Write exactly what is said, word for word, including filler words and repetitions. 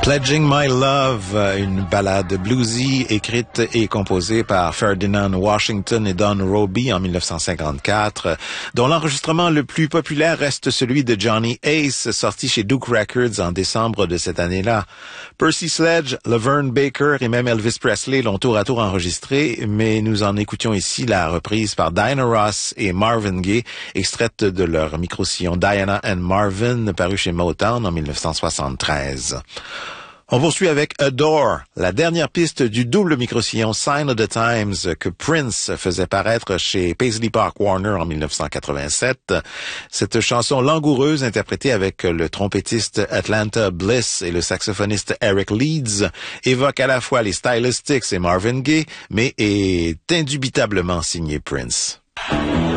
Pledging My Love, une ballade bluesy écrite et composée par Ferdinand Washington et Don Robey en mille neuf cent cinquante-quatre, dont l'enregistrement le plus populaire reste celui de Johnny Ace, sorti chez Duke Records en décembre de cette année-là. Percy Sledge, Laverne Baker et même Elvis Presley l'ont tour à tour enregistré, mais nous en écoutions ici la reprise par Diana Ross et Marvin Gaye, extraite de leur micro-sillon Diana and Marvin, paru chez Motown en mille neuf cent soixante-treize. On poursuit avec Adore, la dernière piste du double micro-sillon Sign of the Times que Prince faisait paraître chez Paisley Park Warner en mille neuf cent quatre-vingt-sept. Cette chanson langoureuse interprétée avec le trompettiste Atlanta Bliss et le saxophoniste Eric Leeds évoque à la fois les Stylistics et Marvin Gaye, mais est indubitablement signée Prince.